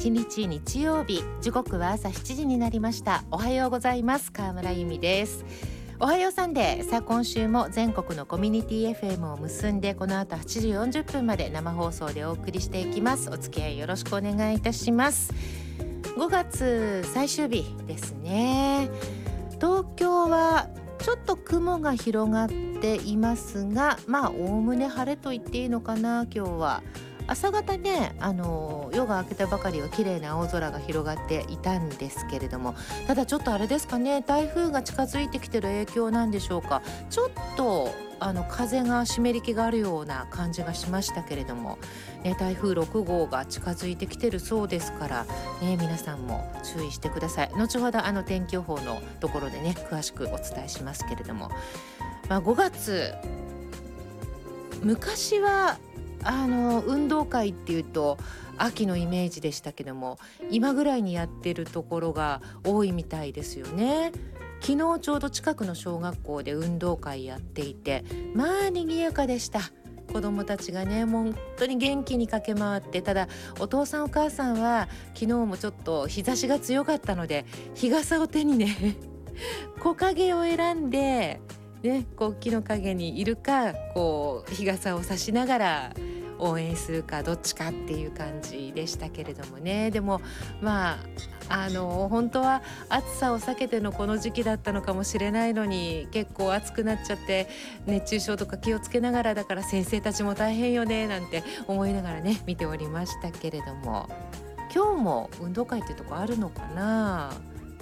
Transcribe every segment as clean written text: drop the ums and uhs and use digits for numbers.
21日日曜日、時刻は朝7時になりました。おはようございます。河村由美です。おはようサンデー。さあ今週も全国のコミュニティ FM を結んで、この後8時40分まで生放送でお送りしていきます。お付き合いよろしくお願いいたします。5月最終日ですね。東京はちょっと雲が広がっていますが、おおむね晴れと言っていいのかな。今日は朝方ね、夜が明けたばかりは綺麗な青空が広がっていたんですけれども、ただちょっとあれですかね、台風が近づいてきてる影響なんでしょうか。ちょっと風が湿り気があるような感じがしましたけれども、台風6号が近づいてきてるそうですから、皆さんも注意してください。後ほど天気予報のところでね詳しくお伝えしますけれども、5月、昔は運動会っていうと秋のイメージでしたけども、今ぐらいにやってるところが多いみたいですよね。昨日ちょうど近くの小学校で運動会やっていて、賑やかでした。子どもたちがね、もう本当に元気に駆け回って、ただお父さんお母さんは昨日もちょっと日差しが強かったので、日傘を手にね木陰を選んで木の陰にいるか、日傘を差しながら応援するか、どっちかっていう感じでしたけれどもね。でも本当は暑さを避けてのこの時期だったのかもしれないのに、結構暑くなっちゃって熱中症とか気をつけながら、だから先生たちも大変よねなんて思いながらね見ておりましたけれども、今日も運動会っていうとこあるのかな。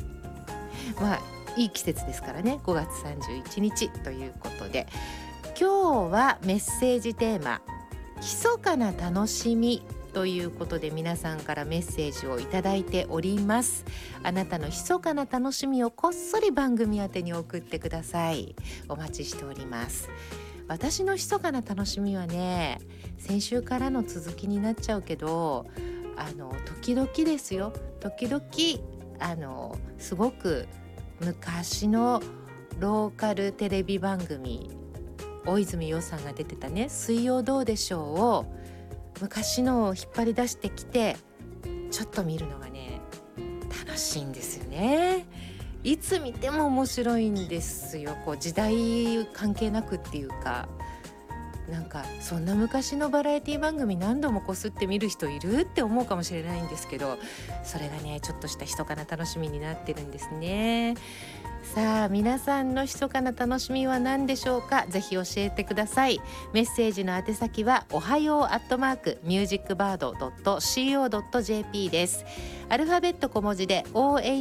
いい季節ですからね。5月31日ということで、今日はメッセージテーマ、密かな楽しみということで、皆さんからメッセージをいただいております。あなたの密かな楽しみをこっそり番組宛てに送ってください。お待ちしております。私の密かな楽しみはね、先週からの続きになっちゃうけど、時々ですよ、時々すごく昔のローカルテレビ番組、大泉洋さんが出てたね、水曜どうでしょうを昔のを引っ張り出してきてちょっと見るのがね楽しいんですよね。いつ見ても面白いんですよ。時代関係なくっていうか、なんかそんな昔のバラエティ番組何度もこすって見る人いるって思うかもしれないんですけど、それがねちょっとした密かな楽しみになってるんですね。さあ皆さんの密かな楽しみは何でしょうか。ぜひ教えてください。メッセージの宛先はおはよう@musicbird.co.jp です。アルファベット小文字で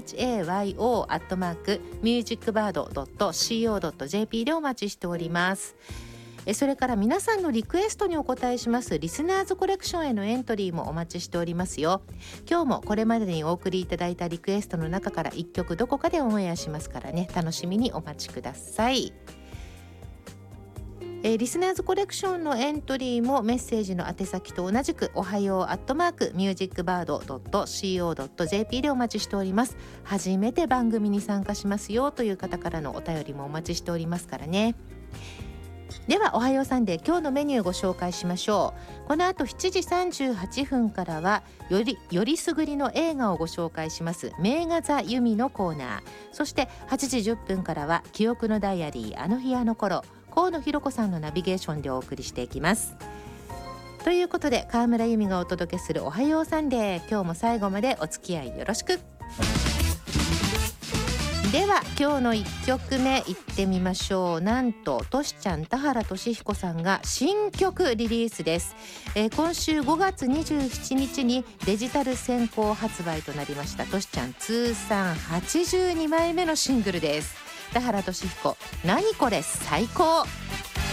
ohayo@musicbird.co.jp でお待ちしております。それから皆さんのリクエストにお答えしますリスナーズコレクションへのエントリーもお待ちしておりますよ。今日もこれまでにお送りいただいたリクエストの中から1曲どこかでオンエアしますからね、楽しみにお待ちください。リスナーズコレクションのエントリーもメッセージの宛先と同じくおはよう@musicbird.co.jp でお待ちしております。初めて番組に参加しますよという方からのお便りもお待ちしておりますからね。ではおはようサンデー、今日のメニューご紹介しましょう。この後7時38分からはよりすぐりの映画をご紹介します名画座由美のコーナー。そして8時10分からは記憶のダイアリー、あの日あの頃、河野弘子さんのナビゲーションでお送りしていきます。ということで河村由美がお届けするおはようサンデー、今日も最後までお付き合いよろしく。では今日の1曲目いってみましょう。なんとトシちゃん、田原俊彦さんが新曲リリースです。今週5月27日にデジタル先行発売となりましたトシちゃん通算82枚目のシングルです。田原俊彦、何これ最高。